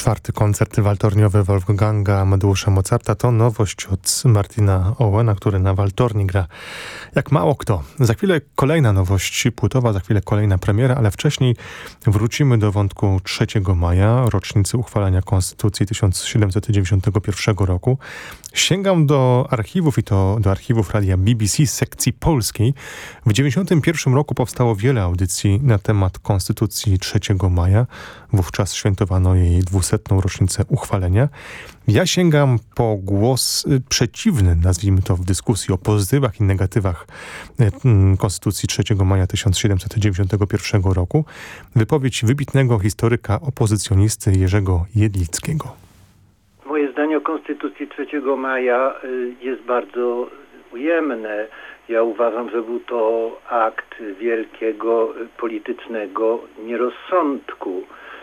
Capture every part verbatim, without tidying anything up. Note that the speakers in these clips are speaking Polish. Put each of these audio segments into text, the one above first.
Czwarty koncert waltorniowy Wolfganga Amadeusza Mozarta to nowość od Martina Owena, który na waltorni gra jak mało kto. Za chwilę kolejna nowość płytowa, za chwilę kolejna premiera, ale wcześniej wrócimy do wątku trzeciego maja, rocznicy uchwalenia Konstytucji tysiąc siedemset dziewięćdziesiątego pierwszego roku. Sięgam do archiwów i to do archiwów radia B B C z sekcji polskiej. W dziewięćdziesiątym pierwszym roku powstało wiele audycji na temat Konstytucji trzeciego maja. Wówczas świętowano jej dwusetną rocznicę uchwalenia. Ja sięgam po głos przeciwny, nazwijmy to w dyskusji o pozytywach i negatywach Konstytucji trzeciego maja tysiąc siedemset dziewięćdziesiątego pierwszego roku. Wypowiedź wybitnego historyka opozycjonisty Jerzego Jedlickiego. Moje zdanie o Konstytucji trzeciego maja jest bardzo ujemne. Ja uważam, że był to akt wielkiego politycznego nierozsądku,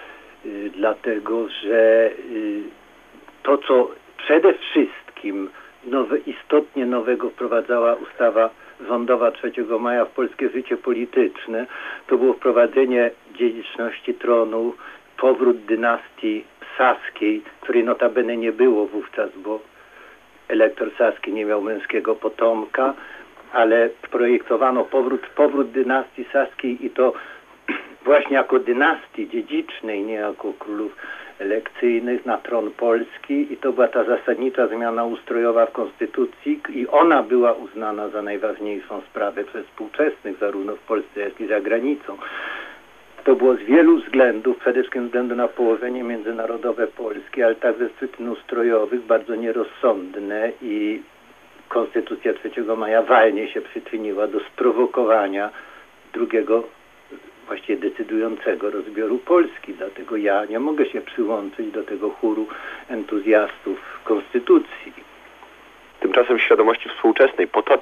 dlatego że to, co przede wszystkim nowe, istotnie nowego wprowadzała ustawa rządowa trzeciego maja w polskie życie polityczne, to było wprowadzenie dziedziczności tronu, powrót dynastii saskiej, której notabene nie było wówczas, bo elektor saski nie miał męskiego potomka, ale projektowano powrót, powrót dynastii saskiej i to właśnie jako dynastii dziedzicznej, nie jako królów elekcyjnych na tron polski, i to była ta zasadnicza zmiana ustrojowa w Konstytucji i ona była uznana za najważniejszą sprawę przez współczesnych, zarówno w Polsce, jak i za granicą. To było z wielu względów, przede wszystkim ze względu na położenie międzynarodowe Polski, ale także z przyczyn ustrojowych bardzo nierozsądne i Konstytucja trzeciego maja walnie się przyczyniła do sprowokowania drugiego, właściwie decydującego rozbioru Polski. Dlatego ja nie mogę się przyłączyć do tego chóru entuzjastów Konstytucji. Tymczasem w świadomości współczesnej,